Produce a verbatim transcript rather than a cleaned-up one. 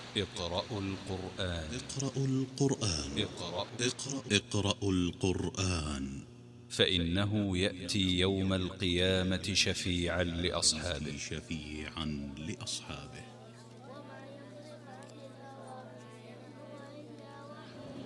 اقرأوا القرآن. اقرأوا القرآن. اقرأ اقرأ اقرأوا القرآن، فإنه يأتي يوم القيامة شفيعا لأصحابه شفيعا لأصحابه.